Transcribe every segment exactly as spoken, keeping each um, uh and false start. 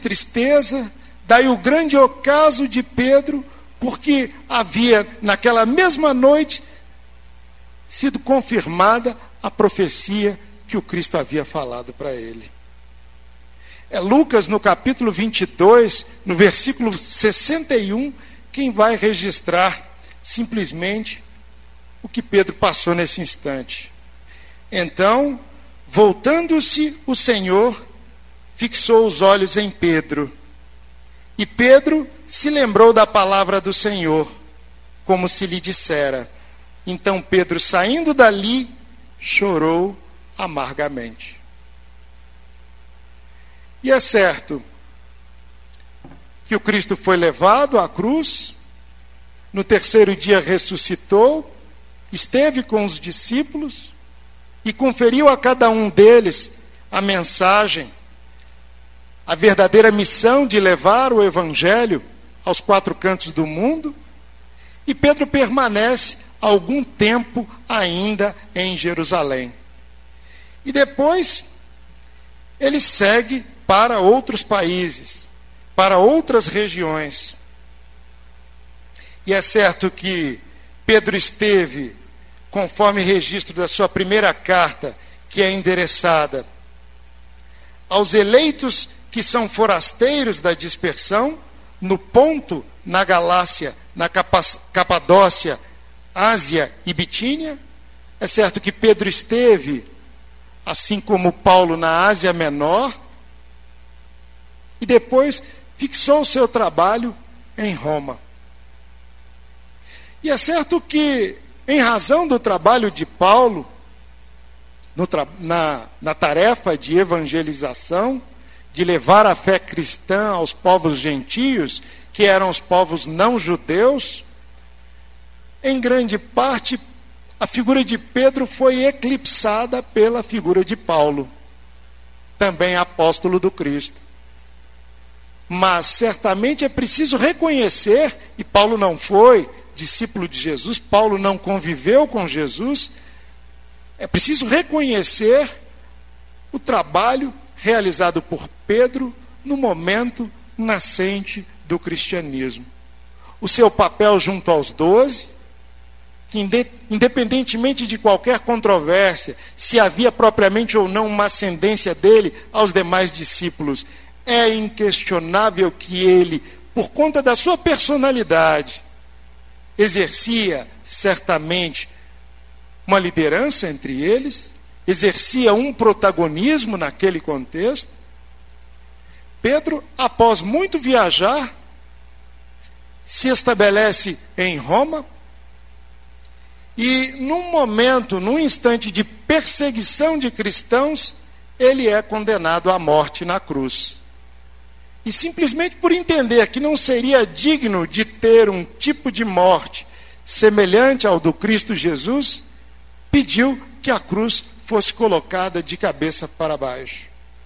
tristeza, daí o grande ocaso de Pedro, porque havia naquela mesma noite sido confirmada a profecia que o Cristo havia falado para ele. É Lucas, no capítulo vinte e dois, no versículo sessenta e um, quem vai registrar simplesmente o que Pedro passou nesse instante. Então, voltando-se o Senhor, fixou os olhos em Pedro. E Pedro se lembrou da palavra do Senhor, como se lhe dissera. Então Pedro, saindo dali, chorou amargamente. E é certo que o Cristo foi levado à cruz, no terceiro dia ressuscitou, esteve com os discípulos e conferiu a cada um deles a mensagem, a verdadeira missão de levar o Evangelho aos quatro cantos do mundo. E Pedro permanece algum tempo ainda em Jerusalém. E depois ele segue para outros países, para outras regiões. E é certo que Pedro esteve, conforme registro da sua primeira carta, que é endereçada aos eleitos que são forasteiros da dispersão, no Ponto, na Galácia, na Capadócia, Ásia e Bitínia. É certo que Pedro esteve, assim como Paulo, na Ásia Menor, e depois fixou o seu trabalho em Roma. E é certo que, em razão do trabalho de Paulo, no tra- na, na tarefa de evangelização, de levar a fé cristã aos povos gentios, que eram os povos não judeus, em grande parte, a figura de Pedro foi eclipsada pela figura de Paulo, também apóstolo do Cristo. Mas certamente é preciso reconhecer, e Paulo não foi discípulo de Jesus, Paulo não conviveu com Jesus, é preciso reconhecer o trabalho realizado por Pedro no momento nascente do cristianismo. O seu papel junto aos doze, que independentemente de qualquer controvérsia, se havia propriamente ou não uma ascendência dele aos demais discípulos, é inquestionável que ele, por conta da sua personalidade, exercia certamente uma liderança entre eles, exercia um protagonismo naquele contexto. Pedro, após muito viajar, se estabelece em Roma e, num momento, num instante de perseguição de cristãos, ele é condenado à morte na cruz. E simplesmente por entender que não seria digno de ter um tipo de morte semelhante ao do Cristo Jesus, pediu que a cruz fosse colocada de cabeça para baixo.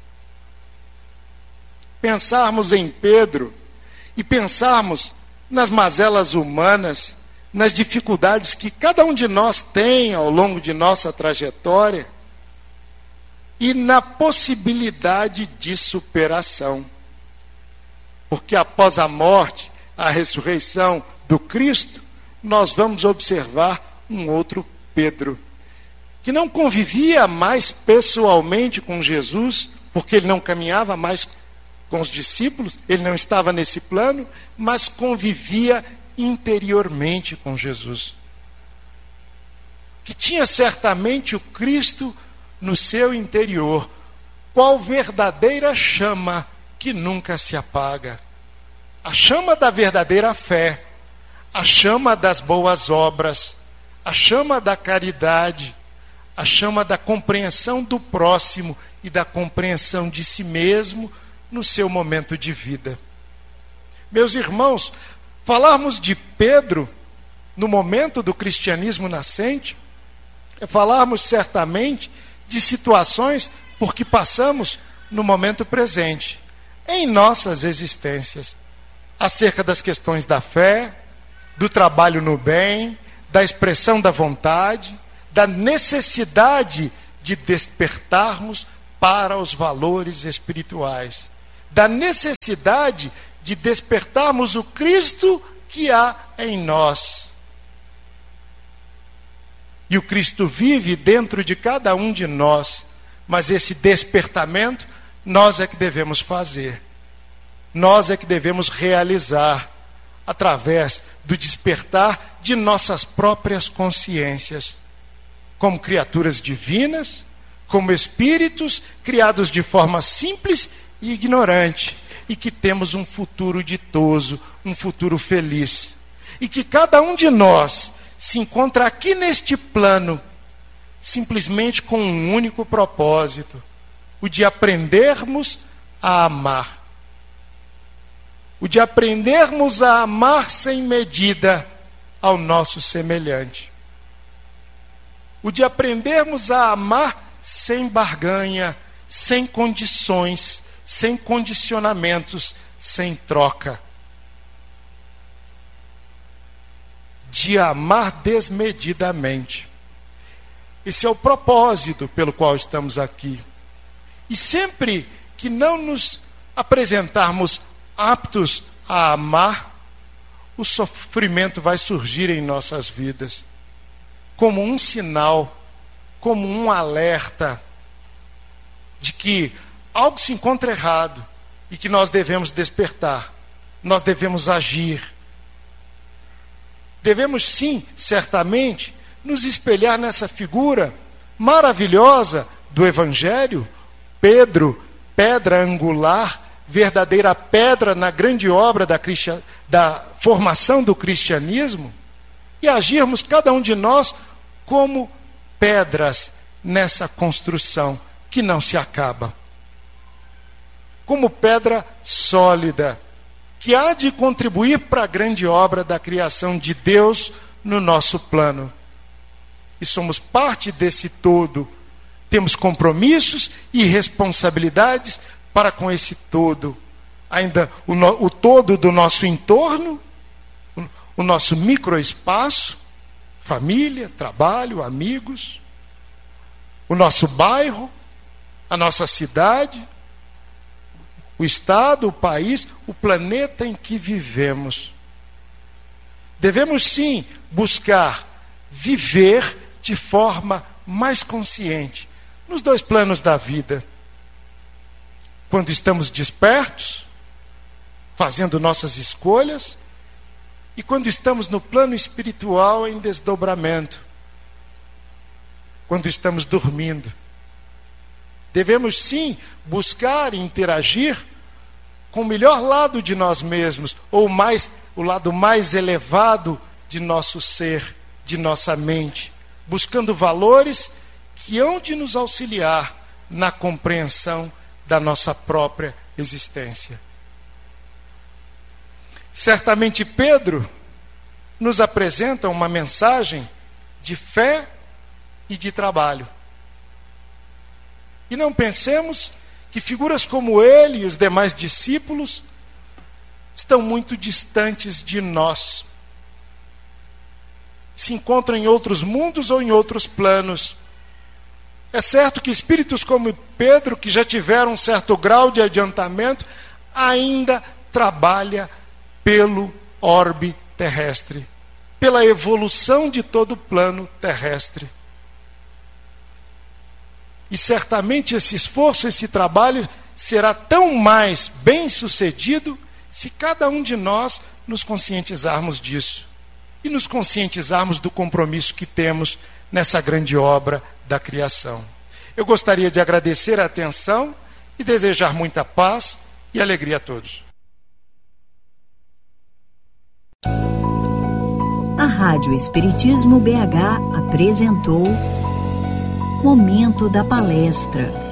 Pensarmos em Pedro e pensarmos nas mazelas humanas, nas dificuldades que cada um de nós tem ao longo de nossa trajetória e na possibilidade de superação. Porque após a morte, a ressurreição do Cristo, nós vamos observar um outro Pedro, que não convivia mais pessoalmente com Jesus, porque ele não caminhava mais com os discípulos, ele não estava nesse plano, mas convivia interiormente com Jesus. Que tinha certamente o Cristo no seu interior, qual verdadeira chama que nunca se apaga. A chama da verdadeira fé, a chama das boas obras, a chama da caridade, a chama da compreensão do próximo e da compreensão de si mesmo no seu momento de vida. Meus irmãos, falarmos de Pedro no momento do cristianismo nascente é falarmos certamente de situações por que passamos no momento presente, em nossas existências, acerca das questões da fé, do trabalho no bem, da expressão da vontade, da necessidade de despertarmos para os valores espirituais. da necessidade de despertarmos o Cristo que há em nós. E o Cristo vive dentro de cada um de nós, mas esse despertamento nós é que devemos fazer. Nós é que devemos realizar através do despertar de nossas próprias consciências, como criaturas divinas, como espíritos criados de forma simples e ignorante, e que temos um futuro ditoso, um futuro feliz. E que cada um de nós se encontra aqui neste plano, simplesmente com um único propósito, o de aprendermos a amar. O de aprendermos a amar sem medida ao nosso semelhante. O de aprendermos a amar sem barganha, sem condições, sem condicionamentos, sem troca. De amar desmedidamente. Esse é o propósito pelo qual estamos aqui. E sempre que não nos apresentarmos aptos a amar, o sofrimento vai surgir em nossas vidas, como um sinal, como um alerta de que algo se encontra errado e que nós devemos despertar, nós devemos agir. Devemos sim, certamente, nos espelhar nessa figura maravilhosa do Evangelho, Pedro, pedra angular, verdadeira pedra na grande obra da, cristian... da formação do cristianismo, e agirmos cada um de nós como pedras nessa construção que não se acaba. Como pedra sólida, que há de contribuir para a grande obra da criação de Deus no nosso plano. E somos parte desse todo. Temos compromissos e responsabilidades para com esse todo. Ainda o, no, o todo do nosso entorno, o, o nosso microespaço, família, trabalho, amigos, o nosso bairro, a nossa cidade, o estado, o país, o planeta em que vivemos. Devemos sim buscar viver de forma mais consciente nos dois planos da vida. Quando estamos despertos, fazendo nossas escolhas, e quando estamos no plano espiritual em desdobramento, quando estamos dormindo. Devemos sim buscar e interagir com o melhor lado de nós mesmos, ou mais, o lado mais elevado de nosso ser, de nossa mente, buscando valores que hão de nos auxiliar na compreensão da nossa própria existência. Certamente Pedro nos apresenta uma mensagem de fé e de trabalho. E não pensemos que figuras como ele e os demais discípulos estão muito distantes de nós. Se encontram em outros mundos ou em outros planos. É certo que espíritos como Pedro, que já tiveram um certo grau de adiantamento, ainda trabalha pelo orbe terrestre, pela evolução de todo o plano terrestre. E certamente esse esforço, esse trabalho será tão mais bem sucedido se cada um de nós nos conscientizarmos disso e nos conscientizarmos do compromisso que temos nessa grande obra da criação. Eu gostaria de agradecer a atenção e desejar muita paz e alegria a todos. A Rádio Espiritismo B H apresentou Momento da Palestra.